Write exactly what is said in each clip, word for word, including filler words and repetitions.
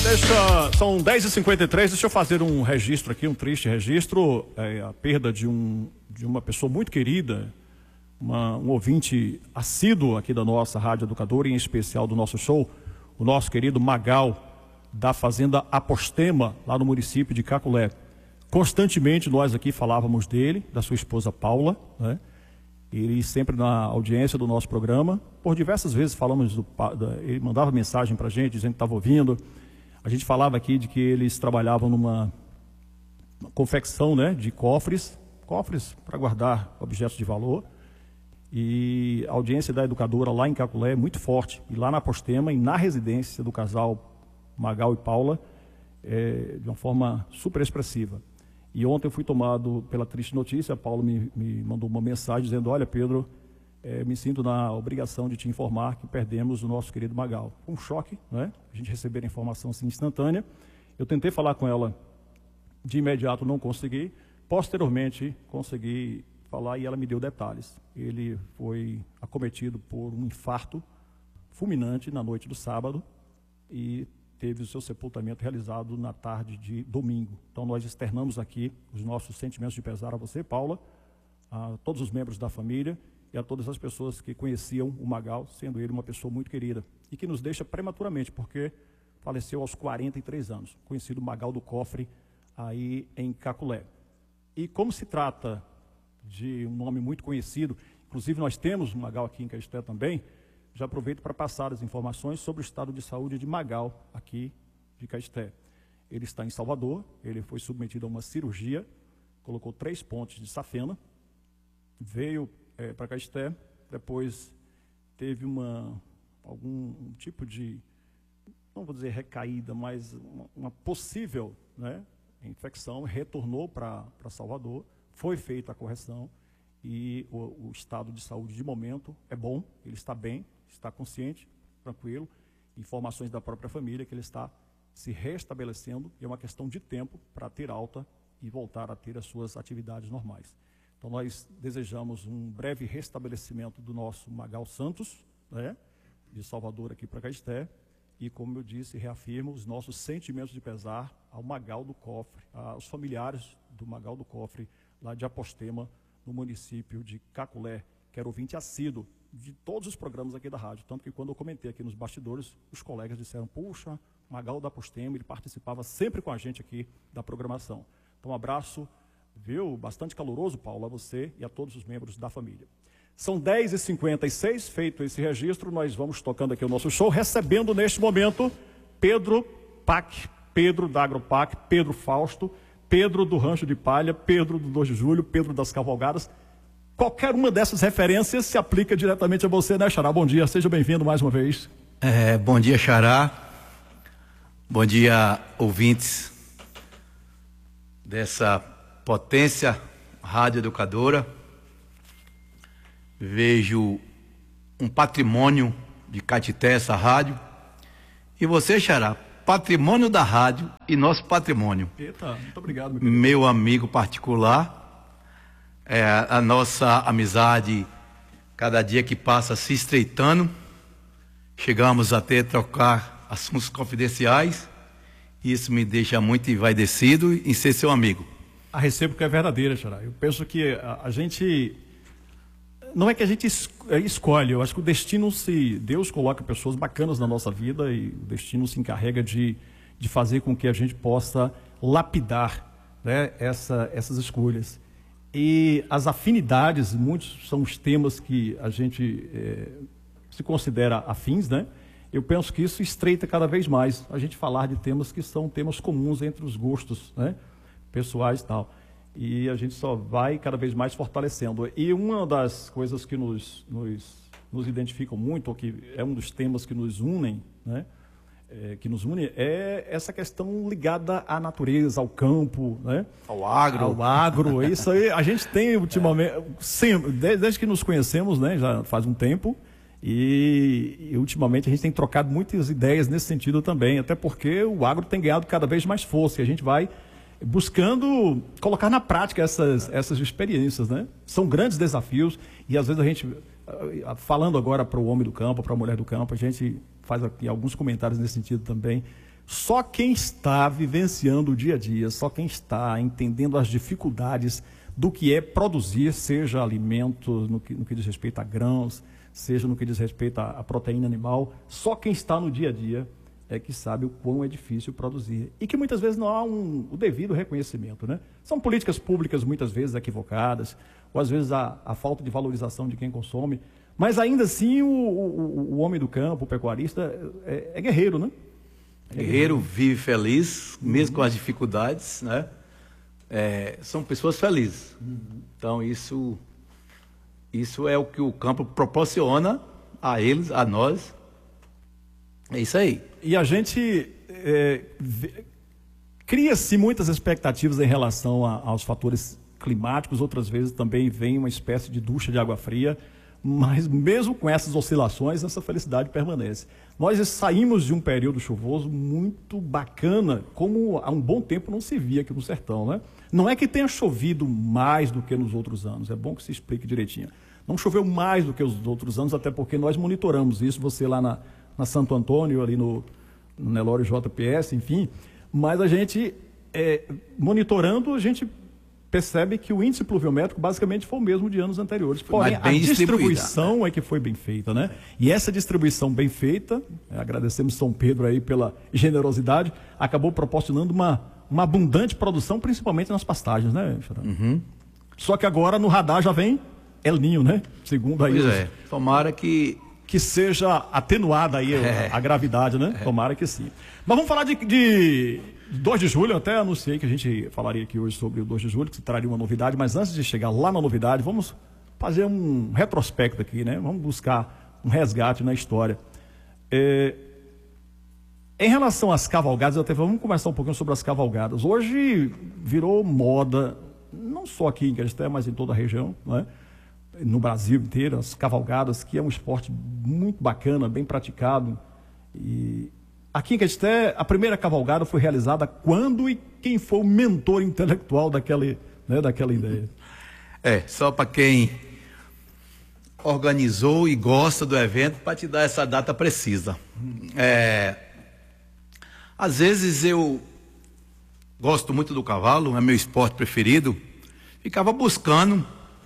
Deixa, são dez e cinquenta e três, deixa eu fazer um registro aqui, um triste registro, é, a perda de, um, de uma pessoa muito querida, uma, um ouvinte assíduo aqui da nossa Rádio Educadora, em especial do nosso show, o nosso querido Magal, da Fazenda Apostema, lá no município de Caculé. Constantemente nós aqui falávamos dele, da sua esposa Paula, né? Ele sempre na audiência do nosso programa, por diversas vezes falamos, do, da, ele mandava mensagem para a gente, dizendo que estava ouvindo. A gente falava aqui de que eles trabalhavam numa confecção, né, de cofres, cofres para guardar objetos de valor. E a audiência da educadora lá em Caculé é muito forte. E lá na Apostema, e na residência do casal Magal e Paula, é, de uma forma super expressiva. E ontem eu fui tomado pela triste notícia, a Paula me, me mandou uma mensagem dizendo: olha, Pedro, é, me sinto na obrigação de te informar que perdemos o nosso querido Magal. Um choque, né? A gente receber a informação assim instantânea. Eu tentei falar com ela de imediato, não consegui. Posteriormente, consegui falar e ela me deu detalhes. Ele foi acometido por um infarto fulminante na noite do sábado e teve o seu sepultamento realizado na tarde de domingo. Então nós externamos aqui os nossos sentimentos de pesar a você, Paula, a todos os membros da família e a todas as pessoas que conheciam o Magal, sendo ele uma pessoa muito querida e que nos deixa prematuramente, porque faleceu aos quarenta e três anos, conhecido Magal do Cofre, aí em Caculé. E como se trata de um nome muito conhecido, inclusive nós temos um Magal aqui em Caisté também, já aproveito para passar as informações sobre o estado de saúde de Magal, aqui de Caisté. Ele está em Salvador, ele foi submetido a uma cirurgia, colocou três pontes de safena, veio é, para Caisté, depois teve uma, algum um tipo de, não vou dizer recaída, mas uma, uma possível, né, infecção, retornou para Salvador, foi feita a correção e o, o estado de saúde de momento é bom, ele está bem, está consciente, tranquilo, informações da própria família que ele está se restabelecendo e é uma questão de tempo para ter alta e voltar a ter as suas atividades normais. Então nós desejamos um breve restabelecimento do nosso Magal Santos, né, de Salvador aqui para Caisté, e como eu disse, reafirmo os nossos sentimentos de pesar ao Magal do Cofre, aos familiares do Magal do Cofre, lá de Apostema, no município de Caculé, que era ouvinte assíduo de todos os programas aqui da rádio, tanto que quando eu comentei aqui nos bastidores, os colegas disseram: puxa, Magal da Apostema, ele participava sempre com a gente aqui da programação. Então um abraço, viu, bastante caloroso, Paulo, a você e a todos os membros da família. São dez e cinquenta e seis, feito esse registro, nós vamos tocando aqui o nosso show, recebendo neste momento Pedro Pac, Pedro da Agropac, Pedro Fausto, Pedro do Rancho de Palha, Pedro do dois de julho, Pedro das Cavalgadas. Qualquer uma dessas referências se aplica diretamente a você, né, Xará? Bom dia, seja bem-vindo mais uma vez. É, bom dia, Xará. Bom dia, ouvintes dessa potência rádio educadora. Vejo um patrimônio de Caetité, essa rádio. E você, Xará, patrimônio da rádio e nosso patrimônio. Eita, muito obrigado, meu querido. Meu amigo particular. É, a nossa amizade, cada dia que passa, se estreitando. Chegamos até a trocar assuntos confidenciais. Isso me deixa muito envaidecido em ser seu amigo. A recíproca é verdadeira, Xará. Eu penso que a, a gente... Não é que a gente escolhe, eu acho que o destino se... Deus coloca pessoas bacanas na nossa vida e o destino se encarrega de, de fazer com que a gente possa lapidar, né, essa, essas escolhas. E as afinidades, muitos são os temas que a gente é, se considera afins, né? Eu penso que isso estreita cada vez mais a gente falar de temas que são temas comuns entre os gostos, né, pessoais e tal. E a gente só vai cada vez mais fortalecendo. E uma das coisas que nos, nos, nos identificam muito, ou que é um dos temas que nos unem, né, é, que nos une, é essa questão ligada à natureza, ao campo, né, ao agro. Ao agro. Isso aí a gente tem ultimamente, é. sempre, desde, desde que nos conhecemos, né, já faz um tempo, e, e ultimamente a gente tem trocado muitas ideias nesse sentido também, até porque o agro tem ganhado cada vez mais força e a gente vai buscando colocar na prática essas, essas experiências, né? São grandes desafios e às vezes a gente, falando agora para o homem do campo, para a mulher do campo, a gente faz aqui alguns comentários nesse sentido também, Só quem está vivenciando o dia a dia, só quem está entendendo as dificuldades do que é produzir, seja alimentos, no que, no que diz respeito a grãos, seja no que diz respeito à, à proteína animal, só quem está no dia a dia é que sabe o quão é difícil produzir. E que muitas vezes não há um, o devido reconhecimento, né? São políticas públicas muitas vezes equivocadas, ou às vezes a, a falta de valorização de quem consome, mas ainda assim o, o, o homem do campo, o pecuarista, é, é guerreiro, né? É guerreiro, vive feliz, mesmo uhum. com as dificuldades, né? É, são pessoas felizes. Uhum. Então isso, isso é o que o campo proporciona a eles, a nós. É isso aí. E a gente é, cria-se muitas expectativas em relação a, aos fatores climáticos, outras vezes também vem uma espécie de ducha de água fria, mas mesmo com essas oscilações, essa felicidade permanece. Nós saímos de um período chuvoso muito bacana, como há um bom tempo não se via aqui no sertão, né? Não é que tenha chovido mais do que nos outros anos, é bom que se explique direitinho. Não choveu mais do que os outros anos, até porque nós monitoramos isso, você lá na, na Santo Antônio, ali no, no Nelore J P S, enfim, mas a gente, é, monitorando, a gente percebe que o índice pluviométrico basicamente foi o mesmo de anos anteriores. Porém, a distribuição é que foi bem feita, né? E essa distribuição bem feita, é, agradecemos São Pedro aí pela generosidade, acabou proporcionando uma, uma abundante produção, principalmente nas pastagens, né, uhum. Só que agora no radar já vem El Ninho, né? Segundo aí. Pois os... é. Tomara que... que seja atenuada aí é. a, a gravidade, né? É. Tomara que sim. Mas vamos falar de... de... dois de julho, eu até anunciei que a gente falaria aqui hoje sobre o dois de julho, que traria uma novidade, mas antes de chegar lá na novidade, vamos fazer um retrospecto aqui, né? Vamos buscar um resgate na história. É... Em relação às cavalgadas, até vamos conversar um pouquinho sobre as cavalgadas. Hoje virou moda, não só aqui em Caetité, mas em toda a região, né? No Brasil inteiro, as cavalgadas, que é um esporte muito bacana, bem praticado. E aqui em Caetité, a primeira cavalgada foi realizada quando e quem foi o mentor intelectual daquela, né, daquela ideia? É, só para quem organizou e gosta do evento, para te dar essa data precisa. É, às vezes eu gosto muito do cavalo, é meu esporte preferido, ficava buscando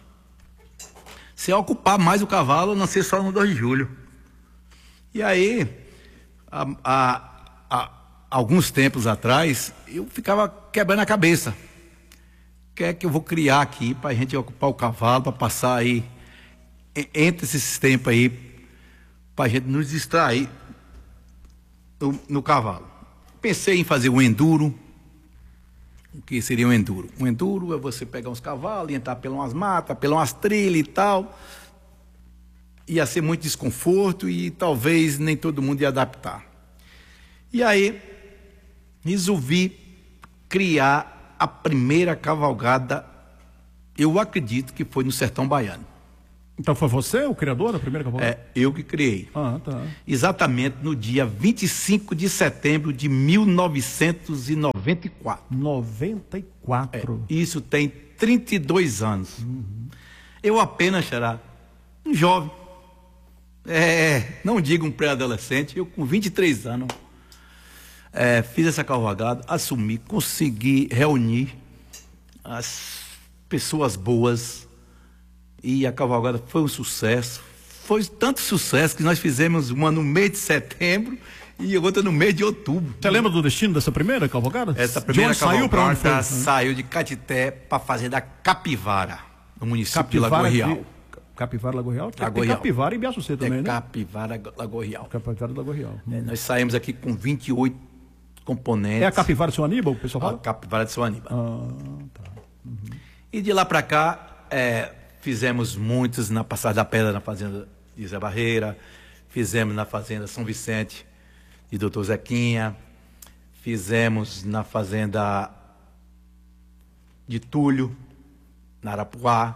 se ocupar mais o cavalo, não ser só no dois de julho. E aí... Há, há, há alguns tempos atrás, eu ficava quebrando a cabeça. O que é que eu vou criar aqui para a gente ocupar o cavalo, para passar aí, entre esses tempos aí, para a gente nos distrair no, no cavalo. Pensei em fazer um enduro. O que seria um enduro? Um enduro é você pegar uns cavalos e entrar pelas umas matas, pelas umas trilhas e tal. Ia ser muito desconforto e talvez nem todo mundo ia adaptar. E aí, resolvi criar a primeira cavalgada, eu acredito que foi no sertão baiano. Então foi você o criador da primeira cavalgada? É, eu que criei. Ah, tá. Exatamente no dia vinte e cinco de setembro de mil novecentos e noventa e quatro. noventa e quatro. É, isso tem trinta e dois anos. Uhum. Eu apenas, Xará, um jovem. É, não digo um pré-adolescente, eu com vinte e três anos é, fiz essa cavalgada, assumi, consegui reunir as pessoas boas e a cavalgada foi um sucesso. Foi tanto sucesso que nós fizemos uma no mês de setembro e outra no mês de outubro. Você lembra do destino dessa primeira cavalgada? Essa primeira cavalgada saiu para onde foi? Saiu de Caetité para fazer da Capivara, no município Capivara de Lagoa Real. De... Capivara, Lagoa Real? Lagoa Tem Real. Capivara e Biaçucê também, é né? Capivara, Lagoa Real. Capivara, Lagoa Real. É, nós saímos aqui com vinte e oito componentes. É a Capivara de São Aníbal, o pessoal fala? A Capivara de São Aníbal. Ah, tá. Uhum. E de lá para cá, é, fizemos muitos na Passagem da Pedra, na fazenda de Zé Barreira, fizemos na fazenda São Vicente de doutor Zequinha, fizemos na fazenda de Túlio, na Arapuá.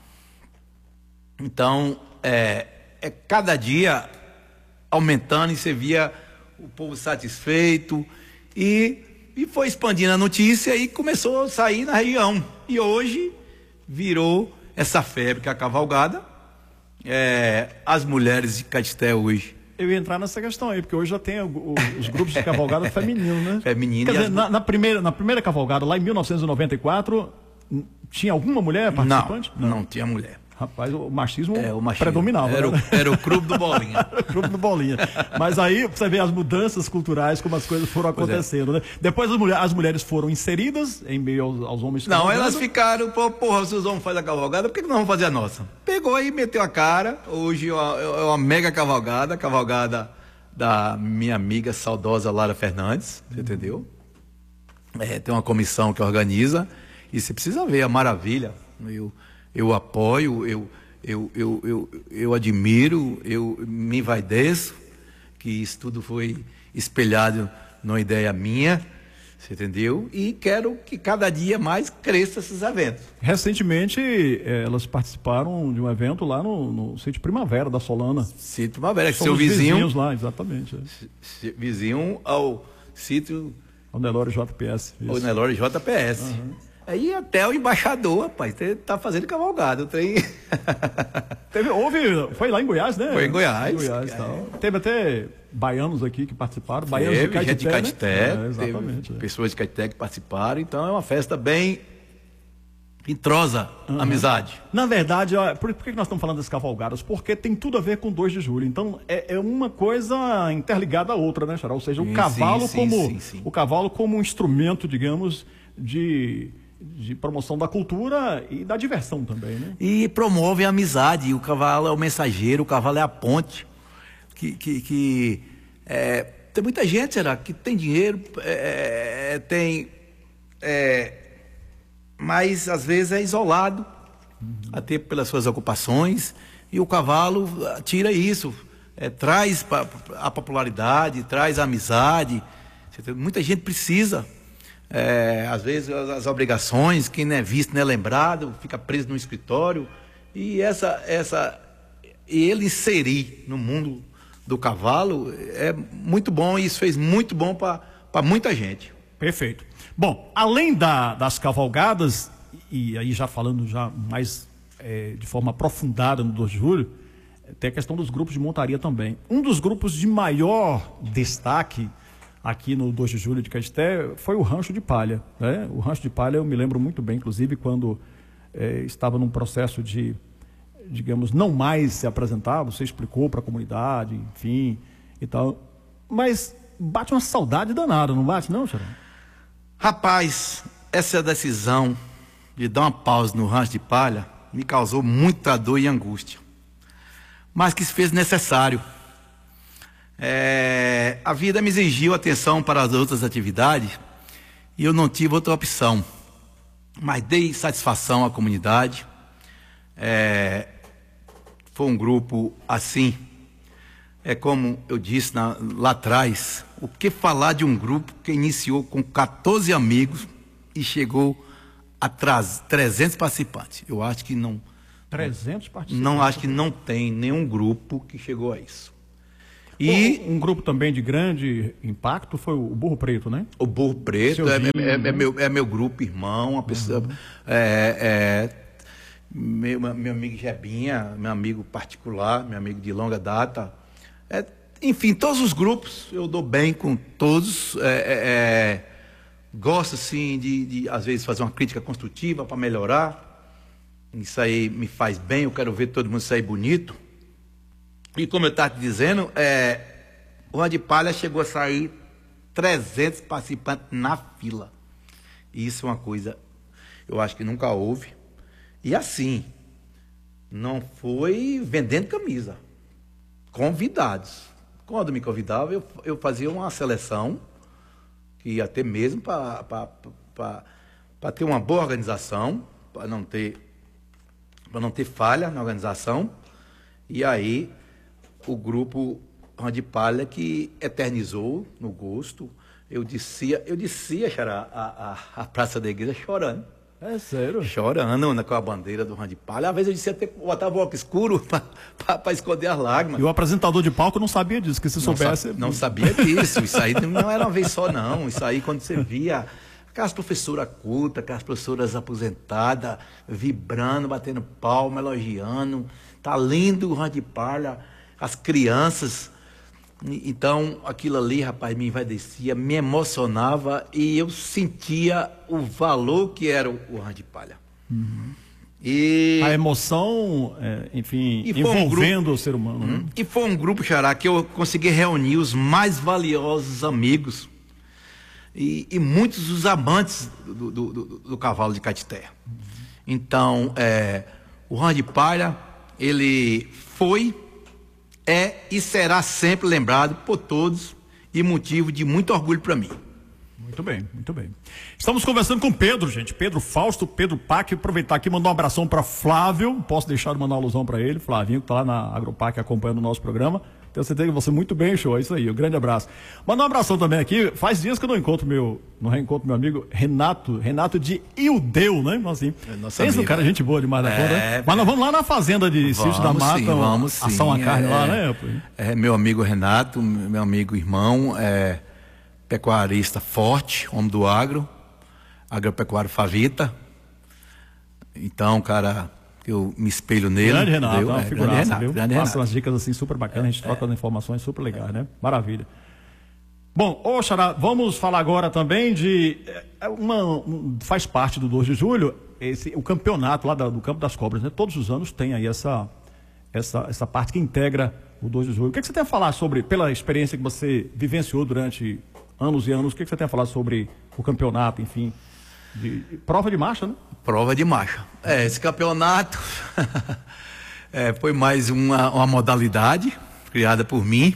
Então, é, é cada dia aumentando e você via o povo satisfeito e, e foi expandindo a notícia e começou a sair na região. E hoje virou essa febre que é a cavalgada. É, as mulheres de Caetité hoje, Eu ia entrar nessa questão aí, porque hoje já tem o, o, os grupos de cavalgada feminino, né? Feminino. Quer dizer, as... na, na, primeira, na primeira cavalgada, lá em mil novecentos e noventa e quatro, tinha alguma mulher participante? Não, não, não tinha mulher. Rapaz, o machismo, é, o machismo predominava. Era, né? o, era o clube do Bolinha. Era o clube do Bolinha. Mas aí você vê as mudanças culturais, como as coisas foram acontecendo, é. né? Depois as, mulher, as mulheres foram inseridas em meio aos, aos homens. Não, elas ficaram, pô, porra, se os homens fazem a cavalgada, por que, que nós vamos fazer a nossa? Pegou aí, meteu a cara. Hoje é uma, é uma mega cavalgada, cavalgada da minha amiga saudosa Lara Fernandes, você entendeu? É, tem uma comissão que organiza, e você precisa ver a maravilha. Eu, eu apoio, eu, eu, eu, eu, eu admiro, eu me envaideço, que isso tudo foi espelhado numa ideia minha, você entendeu? E quero que cada dia mais cresça esses eventos. Recentemente, elas participaram de um evento lá no, no Sítio Primavera da Solana. Sítio Primavera, que seu vizinho. Vizinhos lá, exatamente. É. Vizinho ao sítio. Ao Nelore J P S. Ao Nelore J P S. Uhum. Aí até o embaixador, rapaz, tá fazendo cavalgada. Tem... Teve, houve, foi lá em Goiás, né? Foi em Goiás. Em Goiás é. tal. Teve até baianos aqui que participaram. Baianos teve, de Caetité, gente de Caetité, né? é, exatamente. Teve é. pessoas de Caetité que participaram. Então é uma festa bem entrosa, uhum. amizade. Na verdade, ó, por, por que nós estamos falando das cavalgadas? Porque tem tudo a ver com dois de julho. Então é, é uma coisa interligada à outra, né, Xará? Ou seja, o sim, cavalo sim, como sim, sim. o cavalo como um instrumento, digamos, de de promoção da cultura e da diversão também, né? E promove a amizade. O cavalo é o mensageiro, o cavalo é a ponte. Que, que, que é, tem muita gente, será, que tem dinheiro, é, tem, é, mas às vezes é isolado, uhum. até pelas suas ocupações, e o cavalo tira isso, é, traz a popularidade, traz a amizade. Muita gente precisa. É, às vezes as, as obrigações, quem não é visto, não é lembrado, fica preso no escritório, e essa, essa, e ele inserir no mundo do cavalo é muito bom, e isso fez muito bom para muita gente. Perfeito. Bom, além da, das cavalgadas, e aí já falando já mais é, de forma aprofundada no dois de julho, tem a questão dos grupos de montaria também. Um dos grupos de maior destaque aqui no dois de julho de Caetité foi o Rancho de Palha, né? O Rancho de Palha eu me lembro muito bem, inclusive quando é, estava num processo de, digamos, não mais se apresentar, você explicou para a comunidade, enfim, e tal, mas bate uma saudade danada, não bate não, Xará? Rapaz, essa decisão de dar uma pausa no Rancho de Palha me causou muita dor e angústia, mas que se fez necessário. É, a vida me exigiu atenção para as outras atividades e eu não tive outra opção, mas dei satisfação à comunidade. É, foi um grupo assim, é como eu disse na, lá atrás, o que falar de um grupo que iniciou com quatorze amigos e chegou a trezentos participantes? Eu acho que não. trezentos participantes? Não, acho que não tem nenhum grupo que chegou a isso. E um, um grupo também de grande impacto foi o Burro Preto, né? O Burro Preto é, é, é, é, meu, é meu grupo irmão, uma pessoa, uhum. é, é, meu, meu amigo Jebinha, meu amigo particular, meu amigo de longa data. É, enfim, todos os grupos, eu dou bem com todos. É, é, é, gosto, sim, de, de, às vezes, fazer uma crítica construtiva para melhorar. Isso aí me faz bem, eu quero ver todo mundo sair bonito. E como eu estava te dizendo, é, o Rancho de Palha chegou a sair trezentos participantes na fila. E isso é uma coisa, eu acho que nunca houve. E assim, não foi vendendo camisa. Convidados. Quando me convidava, eu, eu fazia uma seleção, que até mesmo para ter uma boa organização, para não ter, para não ter falha na organização. E aí o grupo Rancho de Palha que eternizou no gosto. Eu descia, eu descia, Xará, a, a, a Praça da Igreja chorando. É sério? Chorando com a bandeira do Rancho de Palha. Às vezes eu descia até botava o óculos escuro para esconder as lágrimas. E o apresentador de palco não sabia disso, que se não soubesse... Sa não sabia disso. Isso aí não era uma vez só, não. Isso aí quando você via aquelas professoras cultas, aquelas professoras aposentadas, vibrando, batendo palma, elogiando. Tá lindo o Rancho de Palha. As crianças, Então, aquilo ali, rapaz, me envaidecia, me emocionava e eu sentia o valor que era o, o Rancho de Palha. Uhum. E... A emoção, é, enfim, e envolvendo um grupo, o ser humano. Né? Hum, e foi um grupo, Xará, que eu consegui reunir os mais valiosos amigos e, e muitos dos amantes do, do, do, do cavalo de Caetité. Uhum. Então, é, o Rancho de Palha, ele foi, é e será sempre lembrado por todos e motivo de muito orgulho para mim. Muito bem, muito bem. Estamos conversando com Pedro, gente. Pedro Fausto, Pedro Pac. Aproveitar aqui e mandar um abração para Flávio. Posso deixar de mandar uma alusão para ele, Flavinho, que está lá na Agropac acompanhando o nosso programa. Tenho certeza que você muito bem, show. É isso aí, um grande abraço. Mandar um abração também aqui. Faz dias que eu não encontro meu, não reencontro meu amigo Renato, Renato de Ildeu, né? Assim, é esse é um cara, gente boa demais da é, conta, né? Mas nós vamos lá na fazenda de Sítio da Mata, sim, vamos sim. assar uma carne é, lá, né? É, meu amigo Renato, meu amigo irmão, é pecuarista forte, homem do agro, agropecuário Favita. Então, cara, eu me espelho nele. Grande Renato, é uma é, figuraça, grande Renato, viu? Grande Passa Renato. umas dicas assim super bacanas, a gente troca as informações super legais, né? Maravilha. Bom, ô Xará, vamos falar agora também de uma, um, faz parte do dois de julho, esse, o campeonato lá da, do Campo das Cobras, né? Todos os anos tem aí essa, essa, essa parte que integra o dois de julho. O que, que você tem a falar sobre, pela experiência que você vivenciou durante anos e anos, o que, que você tem a falar sobre o campeonato, enfim, de, de prova de marcha, né? Prova de marcha. É, esse campeonato é, foi mais uma, uma modalidade criada por mim,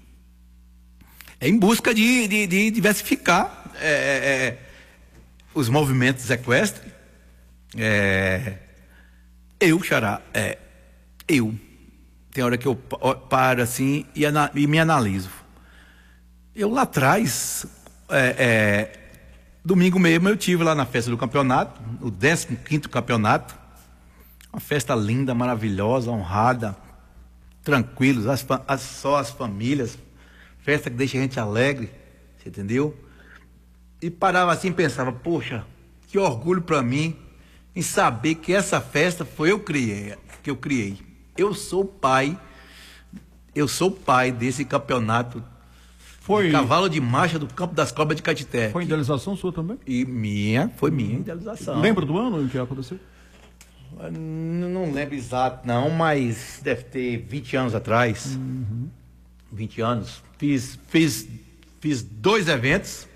em busca de, de, de diversificar é, é, os movimentos equestres. É, eu, Xará, é, eu, tem hora que eu paro assim e, e me analiso. Eu lá atrás, é, é, domingo mesmo, eu tive lá na festa do campeonato, o décimo quinto campeonato, uma festa linda, maravilhosa, honrada, tranquilos, as, as, só as famílias, festa que deixa a gente alegre, você entendeu? E parava assim e pensava, poxa, que orgulho para mim em saber que essa festa foi eu criei, que eu criei. Eu sou pai, eu sou pai desse campeonato. Foi cavalo de marcha do Campo das Cobras de Caetité. Foi idealização sua também? E minha, foi minha idealização. Lembra do ano em que aconteceu? Não, não lembro exato não, mas deve ter vinte anos atrás. Uhum. vinte anos. Fiz, fiz, fiz dois eventos.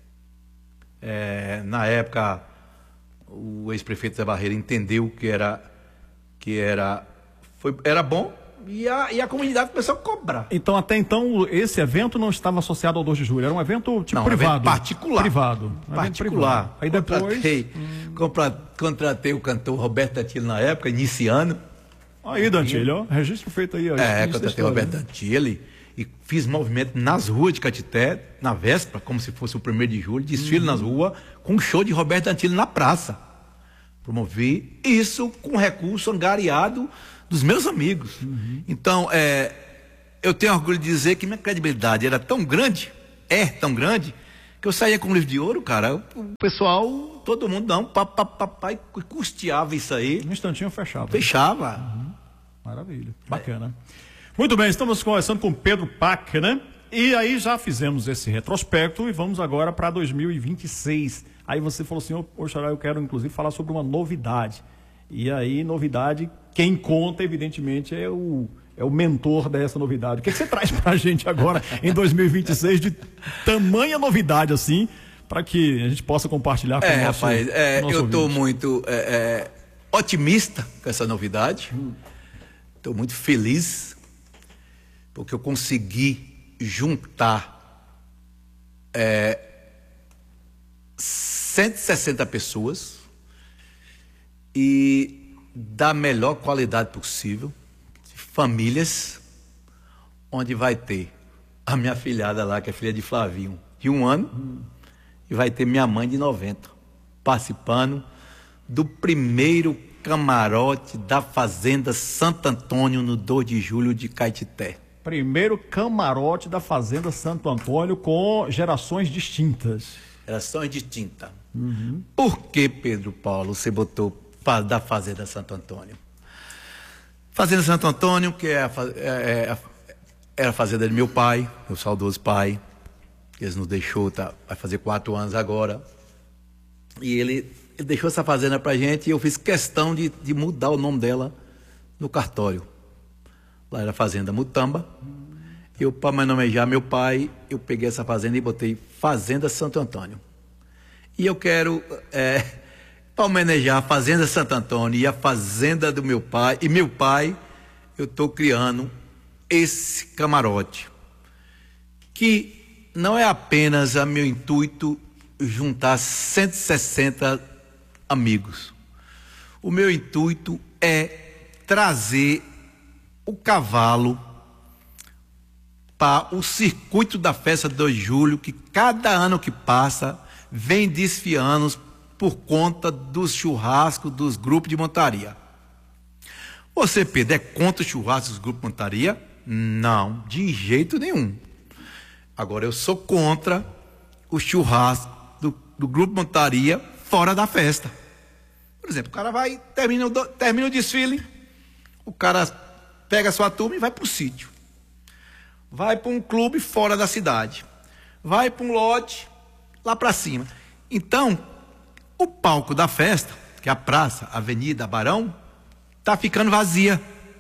É, na época, o ex-prefeito Zé Barreira entendeu que era, que era, foi, era bom. E a, e a comunidade começou a cobrar. Então, até então, esse evento não estava associado ao dois de julho, era um evento tipo não, privado. Um evento particular. Privado. Um particular. Privado. Aí depois... Contratei, hum... contratei o cantor Roberto Dantilli na época, iniciando. Aí, Dantilli, ó, registro feito aí. Ó, é, contratei o Roberto Dantilli e fiz movimento nas ruas de Caetité, na véspera, como se fosse o primeiro de julho, desfile uhum. nas ruas, com um show de Roberto Dantilli na praça. Promovi isso com recurso angariado dos meus amigos. Uhum. Então, é, eu tenho orgulho de dizer que minha credibilidade era tão grande, é tão grande, que eu saía com um livro de ouro, cara. O pessoal, todo mundo, não, papai, custeava isso aí. Um instantinho fechava. Fechava. Uhum. Maravilha, bacana. É. Muito bem, estamos conversando com Pedro Pac, né? E aí já fizemos esse retrospecto e vamos agora para dois mil e vinte e seis. Aí você falou assim, ô Xará, eu quero inclusive falar sobre uma novidade. E aí, novidade, quem conta, evidentemente, é o, é o mentor dessa novidade. O que, é que você traz para a gente agora, em dois mil e vinte e seis, de tamanha novidade assim, para que a gente possa compartilhar com é, o nosso rapaz, é, nosso eu estou ouvinte. muito é, é, otimista com essa novidade. Estou hum. muito feliz, porque eu consegui juntar é, cento e sessenta pessoas e da melhor qualidade possível, famílias, onde vai ter a minha filhada lá, que é filha de Flavinho, de um ano, hum. e vai ter minha mãe de noventa, participando do primeiro camarote da Fazenda Santo Antônio, no dois de julho de Caetité. Primeiro camarote da Fazenda Santo Antônio com gerações distintas. Gerações distintas. Uhum. Por que, Pedro Paulo, você botou da Fazenda Santo Antônio? Fazenda Santo Antônio, que é a, é, era a fazenda de meu pai, meu saudoso pai. Ele nos deixou, tá, vai fazer quatro anos agora. E ele, ele deixou essa fazenda pra gente e eu fiz questão de, de mudar o nome dela no cartório. Lá era a Fazenda Mutamba. Eu, para homenagear meu pai, eu peguei essa fazenda e botei Fazenda Santo Antônio. E eu quero, é, para homenagear a Fazenda Santo Antônio e a fazenda do meu pai, e meu pai, eu estou criando esse camarote, que não é apenas a meu intuito juntar cento e sessenta amigos. O meu intuito é trazer o cavalo para o circuito da festa de dois de julho, que cada ano que passa vem desfiando por conta dos churrascos dos grupos de montaria. Você, Pedro, é contra os churrascos dos grupos de montaria? Não, de jeito nenhum. Agora, eu sou contra o churrasco do, do grupo de montaria fora da festa. Por exemplo, o cara vai, termina o, termina o desfile, o cara pega a sua turma e vai para o sítio. Vai para um clube fora da cidade. Vai para um lote lá para cima. Então, o palco da festa, que é a praça, Avenida Barão, está ficando vazia.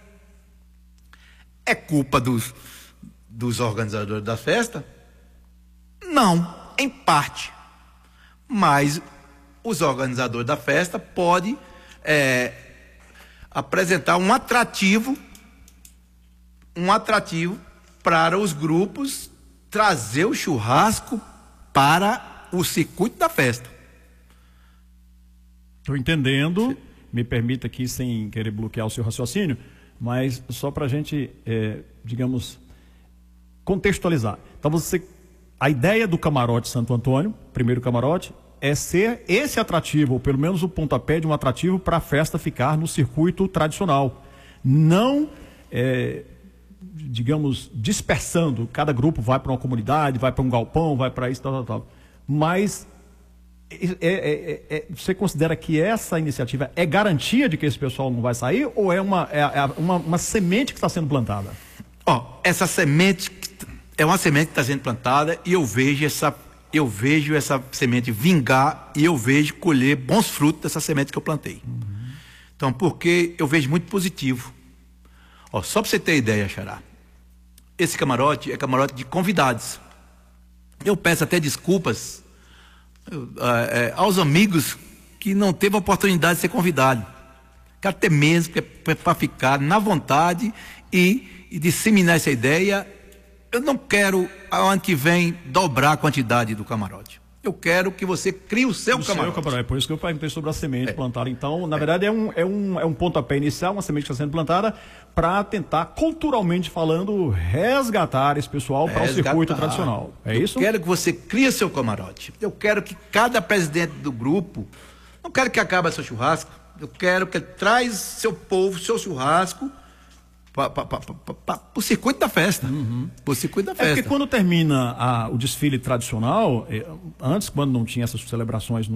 É culpa dos, dos organizadores da festa? Não, em parte. Mas os organizadores da festa podem é, apresentar um atrativo, um atrativo para os grupos trazer o churrasco para o circuito da festa. Estou entendendo, me permita aqui, sem querer bloquear o seu raciocínio, mas só para a gente, é, digamos, contextualizar. Então, você, a ideia do camarote Santo Antônio, primeiro camarote, é ser esse atrativo, ou pelo menos o pontapé de um atrativo para a festa ficar no circuito tradicional. Não, é, digamos, dispersando, cada grupo vai para uma comunidade, vai para um galpão, vai para isso, tal, tal, tal. Mas é, é, é, você considera que essa iniciativa é garantia de que esse pessoal não vai sair, ou é uma, é, é uma, uma semente que está sendo plantada? Ó, oh, essa semente é uma semente que está sendo plantada e eu vejo essa, eu vejo essa semente vingar e eu vejo colher bons frutos dessa semente que eu plantei. Uhum. Então, porque eu vejo muito positivo. Ó, só para você ter ideia, Xará, esse camarote é camarote de convidados. Eu peço até desculpas eu, é, aos amigos que não teve a oportunidade de ser convidado. Quero ter mesmo para ficar na vontade e, e disseminar essa ideia. Eu não quero, ano que vem, dobrar a quantidade do camarote. Eu quero que você crie o seu o camarote. Seu camarote. É por isso que eu perguntei sobre a semente é. plantada. Então, na é. verdade, é um, é, um, é um pontapé inicial, uma semente que está sendo plantada para tentar, culturalmente falando, resgatar esse pessoal para o circuito tradicional. É eu isso? Eu quero que você crie seu camarote. Eu quero que cada presidente do grupo, não quero que acabe seu churrasco, eu quero que ele traz seu povo, seu churrasco, para o circuito da festa. Uhum. O circuito da festa. É porque quando termina a, o desfile tradicional, antes, quando não tinha essas celebrações